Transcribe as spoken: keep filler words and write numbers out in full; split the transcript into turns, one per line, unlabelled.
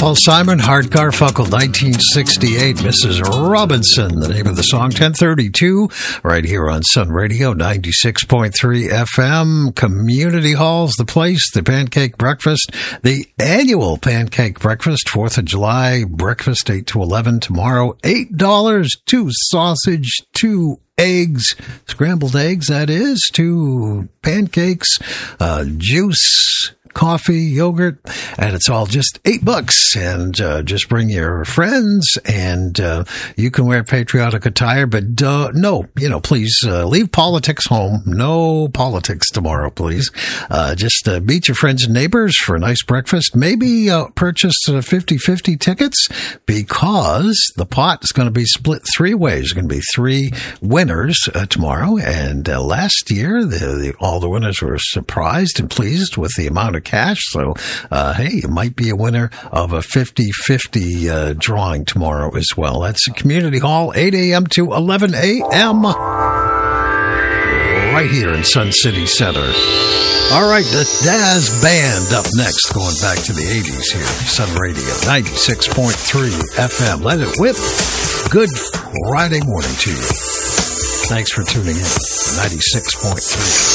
Paul Simon, Art Garfunkel, nineteen sixty-eight. Missus Robinson, the name of the song. ten thirty-two, right here on Sun Radio, ninety-six point three F M. Community Hall's the place. The Pancake Breakfast, the annual Pancake Breakfast, fourth of July breakfast, eight to eleven tomorrow. eight dollars, two sausage, two eggs, scrambled eggs, that is, two pancakes, uh, juice, coffee, yogurt, and it's all just eight bucks. And uh, just bring your friends, and uh, you can wear patriotic attire, but uh, no, you know, please uh, leave politics home. No politics tomorrow, please. Uh, just uh, meet your friends and neighbors for a nice breakfast. Maybe uh, purchase uh, fifty-fifty tickets, because the pot is going to be split three ways. There's going to be three winners uh, tomorrow, and uh, last year the, the, all the winners were surprised and pleased with the amount of cash. So, uh, hey, you might be a winner of a fifty-fifty uh, drawing tomorrow as well. That's Community Hall, eight a.m. to eleven a.m. right here in Sun City Center. All right, the Dazz Band up next, going back to the eighties here. Sun Radio, ninety-six point three F M. Let it whip. Good Friday morning to you. Thanks for tuning in. ninety-six point three.